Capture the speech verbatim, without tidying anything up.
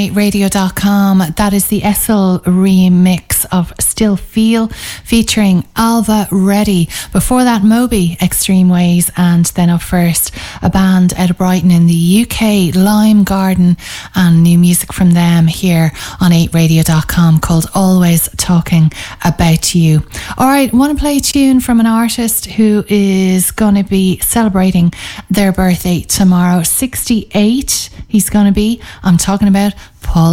eight radio dot com. That is the Essel remix of Still Feel featuring Alva Reddy. Before that, Moby, Extreme Ways, and then up first, a band out of Brighton in the U K, Lime Garden, and new music from them here on eight radio dot com called Always Talking About You. Alright, want to play a tune from an artist who is going to be celebrating their birthday tomorrow. sixty-eight he's going to be. I'm talking about Paul